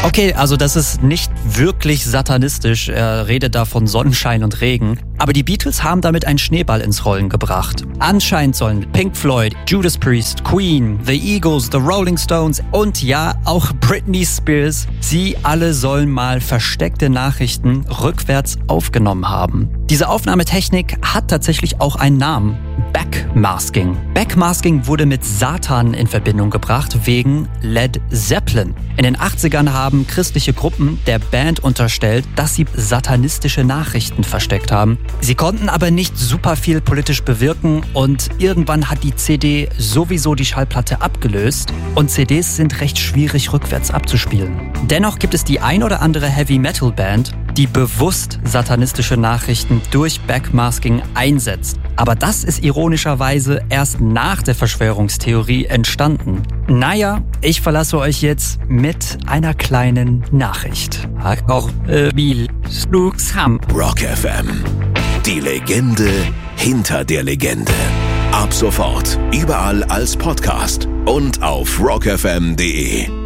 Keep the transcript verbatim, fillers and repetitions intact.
Okay, also das ist nicht wirklich satanistisch. Er redet da von Sonnenschein und Regen. Aber die Beatles haben damit einen Schneeball ins Rollen gebracht. Anscheinend sollen Pink Floyd, Judas Priest, Queen, The Eagles, The Rolling Stones und ja, auch Britney Spears, sie alle sollen mal versteckte Nachrichten rückwärts aufgenommen haben. Diese Aufnahmetechnik hat tatsächlich auch einen Namen. Backmasking. Backmasking wurde mit Satan in Verbindung gebracht wegen Led Zeppelin. In den achtzigern haben christliche Gruppen der Band unterstellt, dass sie satanistische Nachrichten versteckt haben. Sie konnten aber nicht super viel politisch bewirken und irgendwann hat die C D sowieso die Schallplatte abgelöst und C Ds sind recht schwierig rückwärts abzuspielen. Dennoch gibt es die ein oder andere Heavy-Metal-Band, die bewusst satanistische Nachrichten durch Backmasking einsetzt. Aber das ist ironischerweise erst nach der Verschwörungstheorie entstanden. Naja, ich verlasse euch jetzt mit einer kleinen Nachricht. Auch wie Rock F M. Die Legende hinter der Legende. Ab sofort überall als Podcast und auf rock f m punkt d e.